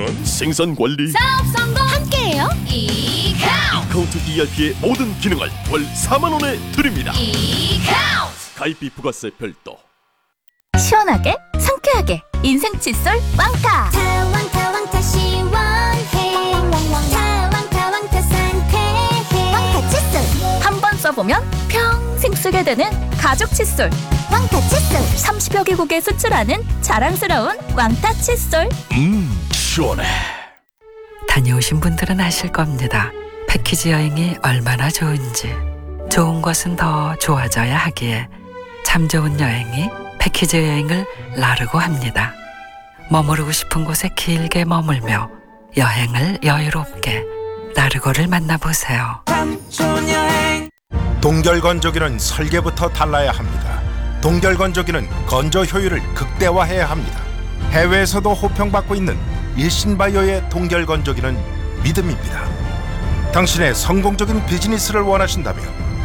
10만 원 생산 관리 사업 성공 함께해요. 이카운트. 이카운트 ERP의 모든 기능을 월 4만 원에 드립니다. 이카운트. 가입비 부가세 별도. 시원하게 상쾌하게 인생 칫솔 왕타. 왕타 시원해. 왕타 상쾌해. 왕타 칫솔. 한 번 써보면 평생 쓰게 되는 가죽 칫솔. 왕타 칫솔. 30여 개국에 수출하는 자랑스러운 왕타 칫솔. 시원해. 다녀오신 분들은 아실 겁니다. 패키지 여행이 얼마나 좋은지. 좋은 것은 더 좋아져야 하기에 참 좋은 여행이 패키지 여행을 나르고 합니다. 머무르고 싶은 곳에 길게 머물며 여행을 여유롭게 나르고를 만나보세요. 동결건조기는 설계부터 달라야 합니다. 동결건조기는 건조 효율을 극대화해야 합니다. 해외에서도 호평받고 있는 일신바이오의 동결건조기는 믿음입니다. 당신의 성공적인 비즈니스를 원하신다면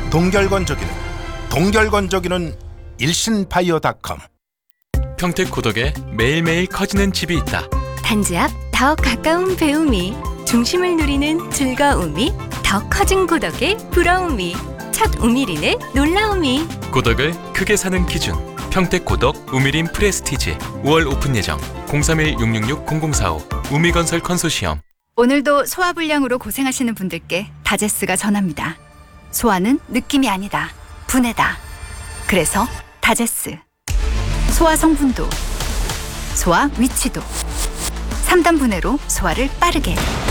동결건조기는 일신바이오닷컴. 평택고덕에 매일매일 커지는 집이 있다. 단지 앞 더 가까운 배움이, 중심을 누리는 즐거움이, 더 커진 고덕의 부러움이, 첫 우미린의 놀라움이. 고덕을 크게 사는 기준. 평택고덕 우미린 프레스티지 5월 오픈 예정. 031-666-0045 우미건설 컨소시엄. 오늘도 소화불량으로 고생하시는 분들께 다제스가 전합니다. 소화는 느낌이 아니다, 분해다. 그래서 다제스. 소화 성분도, 소화 위치도 3단 분해로 소화를 빠르게.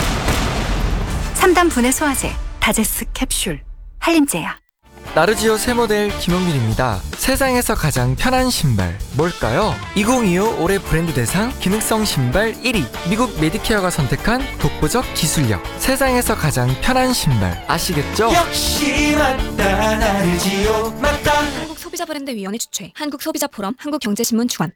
3단 분해 소화제 다제스 캡슐. 한림제약. 나르지오 새 모델 김용민입니다. 세상에서 가장 편한 신발 뭘까요? 2025 올해 브랜드 대상 기능성 신발 1위. 미국 메디케어가 선택한 독보적 기술력. 세상에서 가장 편한 신발 아시겠죠? 역시 맞다. 나르지오 맞다. 한국소비자브랜드위원회 주최, 한국소비자포럼, 한국경제신문 주관.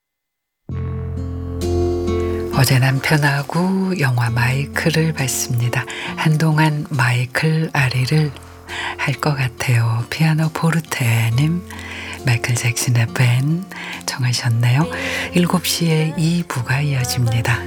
어제 남편하고 영화 마이클을 봤습니다. 한동안 마이클 아리를 할 것 같아요. 피아노 포르테님, 마이클 잭슨의 밴 정하셨네요. 7시에 2부가 이어집니다.